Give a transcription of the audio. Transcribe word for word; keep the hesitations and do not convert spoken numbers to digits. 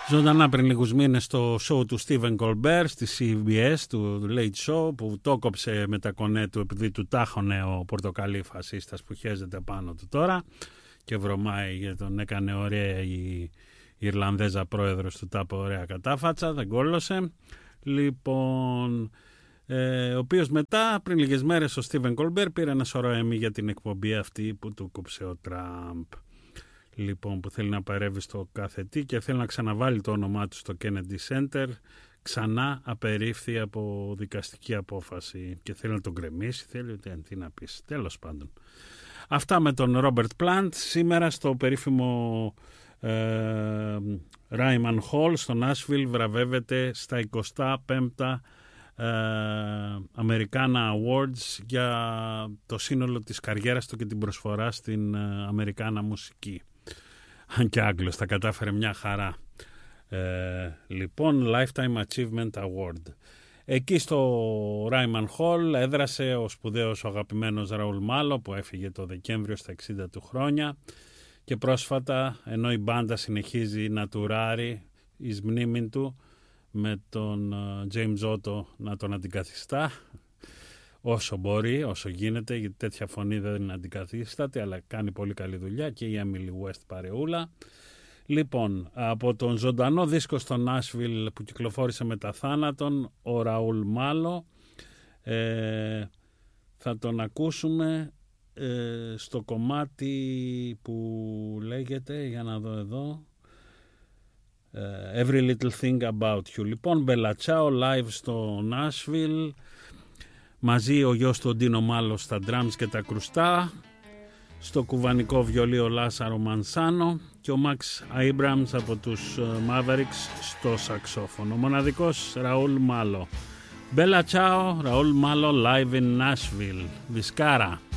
Ζωντανά πριν λίγους μήνες στο show του Stephen Colbert στη σι μπι ες, του Late Show, που το κόψε με τα κονέ του επειδή του τάχωνε ο πορτοκαλί φασίστας που χέζεται πάνω του τώρα και βρωμάει για τον έκανε ωραία η Ιρλανδέζα πρόεδρος του τάπο ωραία κατάφατσα, δεν κόλλωσε. Λοιπόν, ε, ο οποίος μετά πριν λίγες μέρες ο Stephen Colbert πήρε ένα σωρό εμμύ για την εκπομπή αυτή που του κόψε ο Τραμπ. Λοιπόν, που θέλει να παρεύει στο κάθε τι και θέλει να ξαναβάλει το όνομά του στο Kennedy Center, ξανά απερίφθη από δικαστική απόφαση και θέλει να τον γκρεμίσει, θέλει τι να πεις, τέλος πάντων. Αυτά με τον Robert Plant. Σήμερα στο περίφημο ε, Ryman Hall στο Nashville βραβεύεται στα εικοστά πέμπτα ε, Americana Awards για το σύνολο της καριέρας του και την προσφορά στην ε, Αμερικάνα μουσική. Αν και Άγγλος, τα κατάφερε μια χαρά. Ε, λοιπόν, Lifetime Achievement Award. Εκεί στο Ryman Hall έδρασε ο σπουδαίος ο αγαπημένος Ραούλ Μάλο που έφυγε το Δεκέμβριο στα εξήντα του χρόνια και πρόσφατα, ενώ η μπάντα συνεχίζει να τουράρει εις μνήμην του με τον James Otto να τον αντικαθιστά όσο μπορεί, όσο γίνεται, γιατί τέτοια φωνή δεν είναι αντικαθίστατη, αλλά κάνει πολύ καλή δουλειά και η Emily West παρεούλα. Λοιπόν, από τον ζωντανό δίσκο στο Nashville που κυκλοφόρησε μετά θάνατον, ο Ραούλ Μάλο, ε, θα τον ακούσουμε ε, στο κομμάτι που λέγεται, για να δω εδώ, ε, Every Little Thing About You. Λοιπόν, Bella Ciao live στο Nashville, μαζί ο γιος του ο Ντίνο Μάλο στα drums και τα κρουστά, στο κουβανικό βιολί ο Λάσαρο Μανσάνο και ο Μαξ Abrams από τους Mavericks στο σαξόφωνο. Ο μοναδικός Ραούλ Μάλο. Bella Ciao, Ραούλ Μάλο live in Nashville. Βισκάρα.